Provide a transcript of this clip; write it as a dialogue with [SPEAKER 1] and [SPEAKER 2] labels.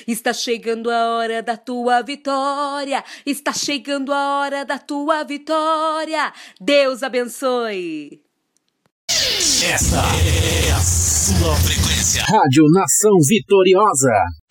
[SPEAKER 1] Está chegando a hora da tua vitória. Está chegando a hora da tua vitória. Deus abençoe.
[SPEAKER 2] Esta é a sua frequência. Rádio Nação Vitoriosa.